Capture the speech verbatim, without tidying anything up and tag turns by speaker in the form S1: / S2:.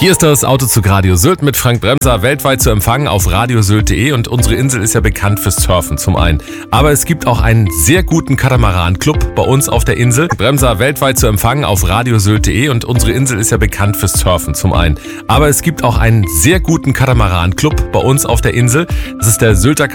S1: Hier ist das Autozug Radio Sylt mit Frank Bremser, weltweit zu empfangen auf radiosylt punkt de, und unsere Insel ist ja bekannt fürs Surfen zum einen. Aber es gibt auch einen sehr guten Katamaran-Club bei uns auf der Insel. Bremser weltweit zu empfangen auf radiosylt punkt de, und unsere Insel ist ja bekannt fürs Surfen zum einen. Aber es gibt auch einen sehr guten Katamaran-Club bei uns auf der Insel. Das ist der Sylter